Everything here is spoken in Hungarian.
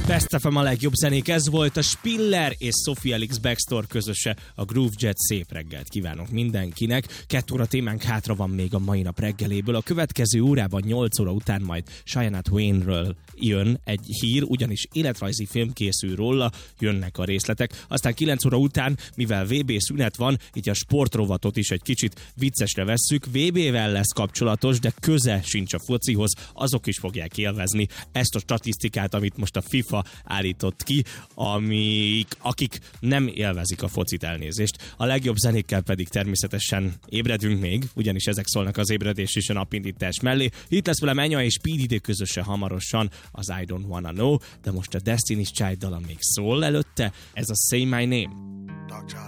Best FM a legjobb zenék, ez volt a Spiller és Sophie Elix Backstore közöse, a Groove Jet. Szép reggelt kívánok mindenkinek. 2 óra témánk hátra van még a mai nap reggeléből. A következő órában 8 óra után majd Shania Twainről jön egy hír, ugyanis életrajzi film készül róla, jönnek a részletek. Aztán 9 óra után, mivel VB szünet van, így a sportrovatot is egy kicsit viccesre vesszük. VB-vel lesz kapcsolatos, de köze sincs a focihoz, azok is fogják élvezni ezt a statisztikát, amit most a FIFA állított ki, akik nem élvezik a focit, elnézést. A legjobb zenékkel pedig természetesen ébredünk még, ugyanis ezek szólnak az ébredés és a napindítás mellé. Itt lesz velem Enya és PDD közösen hamarosan az I Don't Wanna Know, de most a Destiny's Child dala még szól előtte, ez a Say My Name.